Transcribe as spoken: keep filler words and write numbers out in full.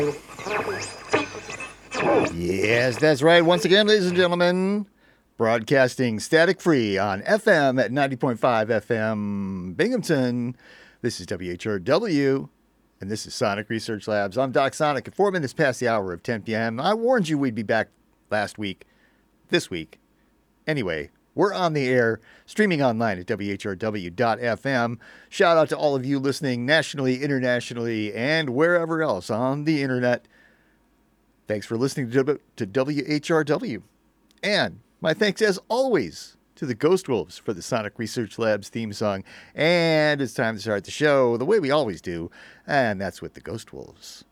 Yes, that's right. Once again, ladies and gentlemen, broadcasting static free on F M at ninety point five F M Binghamton. This is W H R W, and this is Sonic Research Labs. I'm Doc Sonic. At four minutes past the hour of ten p.m., I warned you we'd be back last week, this week. Anyway, we're on the air, streaming online at W H R W dot F M. Shout out to all of you listening nationally, internationally, and wherever else on the internet. Thanks for listening to, to W H R W. And my thanks, as always, to the Ghost Wolves for the Sonic Research Labs theme song. And it's time to start the show the way we always do, and that's with the Ghost Wolves.